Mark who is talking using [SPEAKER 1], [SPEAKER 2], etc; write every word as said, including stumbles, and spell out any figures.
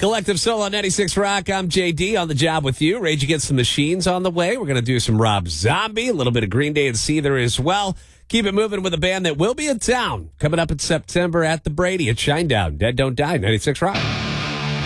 [SPEAKER 1] Collective Soul on ninety-six Rock. I'm J D on the job with you. Rage Against the Machine's on the way. We're going to do some Rob Zombie, a little bit of Green Day and Seether as well. Keep it moving with a band that will be in town coming up in September at the Brady at Shinedown. Dead Don't Die, ninety-six Rock.